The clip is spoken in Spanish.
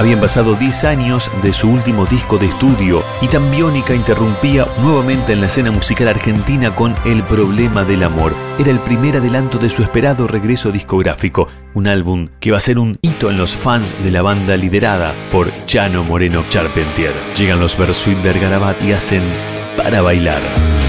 Habían pasado 10 años de su último disco de estudio y Tan Biónica interrumpía nuevamente en la escena musical argentina con El Problema del Amor. Era el primer adelanto de su esperado regreso discográfico, un álbum que va a ser un hito en los fans de la banda liderada por Chano Moreno Charpentier. Llegan los Bersuit Vergarabat y hacen Para Bailar.